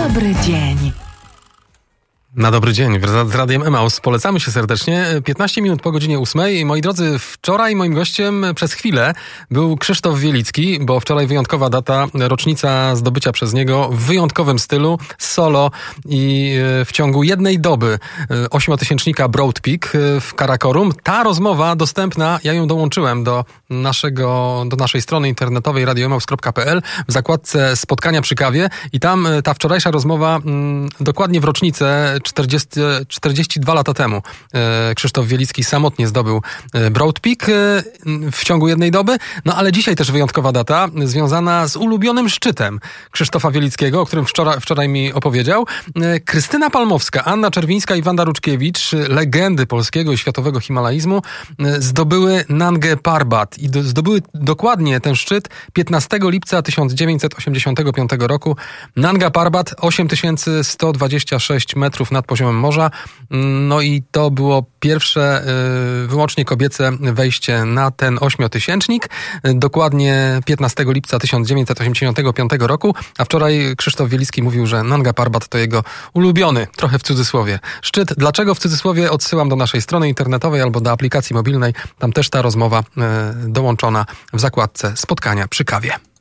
dobry dzień. Na dobry dzień, z Radiem Emaus. Polecamy się serdecznie. 15 minut po godzinie 8. Moi drodzy, wczoraj moim gościem przez chwilę był Krzysztof Wielicki, bo wczoraj wyjątkowa data, rocznica zdobycia przez niego w wyjątkowym stylu, solo i w ciągu jednej doby 8-tysięcznika Broad Peak w Karakorum. Ta rozmowa dostępna, ja ją dołączyłem do naszej strony internetowej radioemaus.pl w zakładce spotkania przy kawie i tam ta wczorajsza rozmowa dokładnie w rocznicę 42 lata temu Krzysztof Wielicki samotnie zdobył Broad Peak w ciągu jednej doby. No ale dzisiaj też wyjątkowa data związana z ulubionym szczytem Krzysztofa Wielickiego, o którym wczoraj mi opowiedział. Krystyna Palmowska, Anna Czerwińska i Wanda Ruczkiewicz, legendy polskiego i światowego himalaizmu, zdobyły Nangę Parbat i zdobyły dokładnie ten szczyt 15 lipca 1985 roku. Nanga Parbat 8126 metrów nad poziomem morza. No i to było pierwsze wyłącznie kobiece wejście na ten 8-tysięcznik. Dokładnie 15 lipca 1985 roku. A wczoraj Krzysztof Wielicki mówił, że Nanga Parbat to jego ulubiony, trochę w cudzysłowie, szczyt. Dlaczego w cudzysłowie? Odsyłam do naszej strony internetowej albo do aplikacji mobilnej. Tam też ta rozmowa dołączona w zakładce spotkania przy kawie.